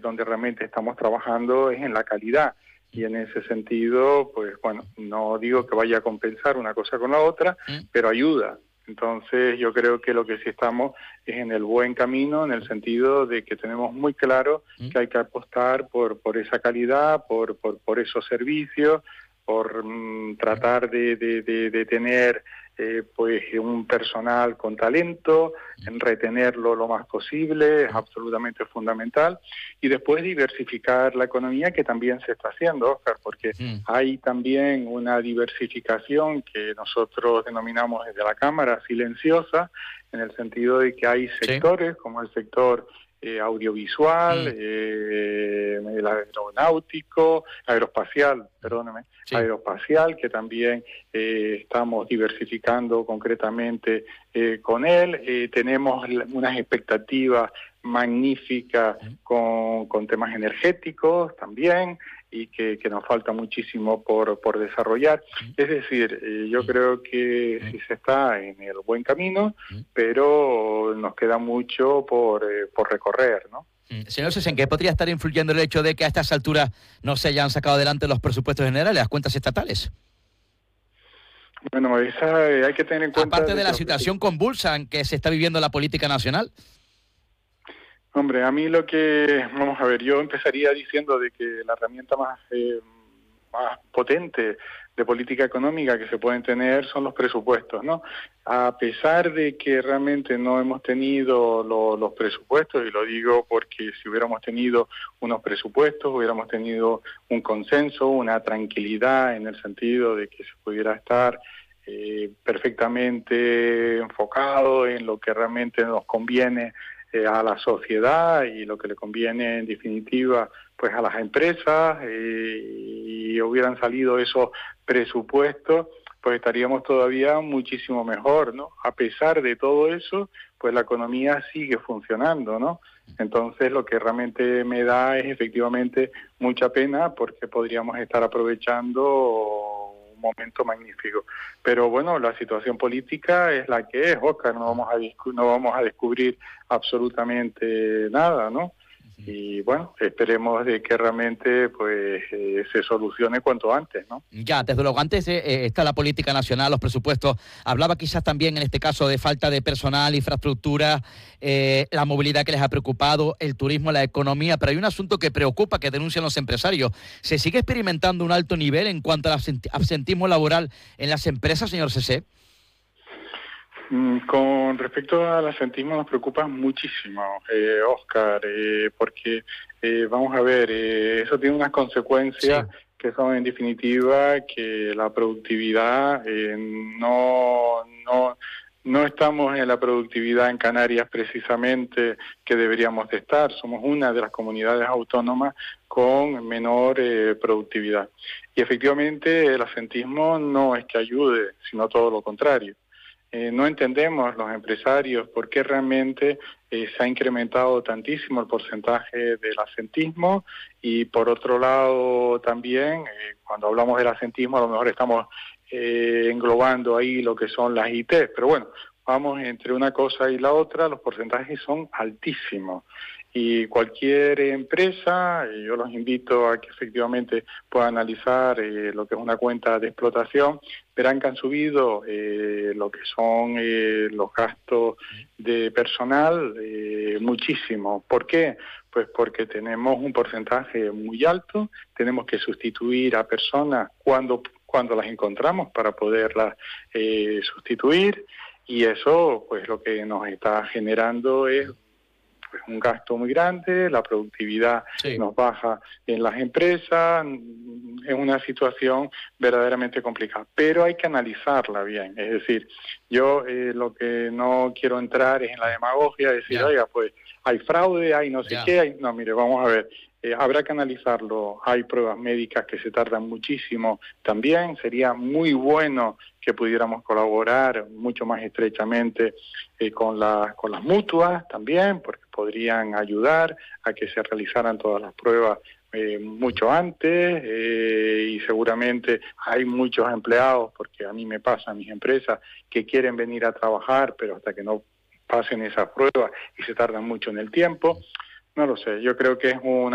donde realmente estamos trabajando es en la calidad. Y en ese sentido, pues bueno, no digo que vaya a compensar una cosa con la otra, pero ayuda. Entonces yo creo que lo que sí estamos es en el buen camino, en el sentido de que tenemos muy claro que hay que apostar por esa calidad, por esos servicios, por tratar de tener pues un personal con talento, en retenerlo lo más posible, es absolutamente fundamental, y después diversificar la economía, que también se está haciendo, Óscar, porque hay también una diversificación que nosotros denominamos desde la Cámara silenciosa, en el sentido de que hay sectores como el sector audiovisual, el aeronáutico, aeroespacial, perdóneme, aeroespacial, que también estamos diversificando concretamente con él. Tenemos unas expectativas magníficas con temas energéticos también, y que nos falta muchísimo por desarrollar. Es decir, yo creo que sí se está en el buen camino, pero nos queda mucho por recorrer, ¿no? Señor César, ¿en qué podría estar influyendo el hecho de que a estas alturas no se hayan sacado adelante los presupuestos generales, las cuentas estatales? Bueno, hay que tener en cuenta... Aparte de la situación convulsa en que se está viviendo la política nacional. Hombre, a mí vamos a ver, yo empezaría diciendo de que la herramienta más potente de política económica que se pueden tener son los presupuestos, ¿no? A pesar de que realmente no hemos tenido los presupuestos, y lo digo porque si hubiéramos tenido unos presupuestos, hubiéramos tenido un consenso, una tranquilidad en el sentido de que se pudiera estar perfectamente enfocado en lo que realmente nos conviene a la sociedad y lo que le conviene en definitiva pues a las empresas, y hubieran salido esos presupuestos, pues estaríamos todavía muchísimo mejor, ¿no? A pesar de todo eso, pues la economía sigue funcionando, ¿no? Entonces lo que realmente me da es efectivamente mucha pena, porque podríamos estar aprovechando un momento magnífico. Pero bueno, la situación política es la que es, Óscar, no vamos a descubrir absolutamente nada, ¿no? Y bueno, esperemos de que realmente pues se solucione cuanto antes, ¿no? Ya, desde luego, antes está la política nacional, los presupuestos. Hablaba quizás también en este caso de falta de personal, infraestructura, la movilidad que les ha preocupado, el turismo, la economía, pero hay un asunto que preocupa, que denuncian los empresarios. ¿Se sigue experimentando un alto nivel en cuanto al absentismo laboral en las empresas, señor Cesé? Con respecto al absentismo nos preocupa muchísimo, Óscar, porque vamos a ver, eso tiene unas consecuencias que son en definitiva que la productividad no estamos en la productividad en Canarias precisamente que deberíamos de estar. Somos una de las comunidades autónomas con menor productividad. Y efectivamente el absentismo no es que ayude, sino todo lo contrario. No entendemos los empresarios por qué realmente se ha incrementado tantísimo el porcentaje del absentismo, y por otro lado también, cuando hablamos del absentismo a lo mejor estamos englobando ahí lo que son las IT, pero bueno, vamos entre una cosa y la otra, los porcentajes son altísimos. Y cualquier empresa, yo los invito a que efectivamente puedan analizar lo que es una cuenta de explotación, verán que han subido lo que son los gastos de personal muchísimo. ¿Por qué? Pues porque tenemos un porcentaje muy alto, tenemos que sustituir a personas cuando las encontramos para poderlas sustituir, y eso pues lo que nos está generando es pues un gasto muy grande, la productividad nos baja en las empresas, es una situación verdaderamente complicada, pero hay que analizarla bien. Es decir, yo lo que no quiero entrar es en la demagogia, decir, oiga, pues hay fraude, hay no sé qué, no, mire, vamos a ver, habrá que analizarlo. Hay pruebas médicas que se tardan muchísimo también, sería muy bueno que pudiéramos colaborar mucho más estrechamente con las mutuas también, porque podrían ayudar a que se realizaran todas las pruebas mucho antes, y seguramente hay muchos empleados, porque a mí me pasa en mis empresas, que quieren venir a trabajar, pero hasta que no pasen esas pruebas y se tardan mucho en el tiempo. No lo sé, yo creo que es una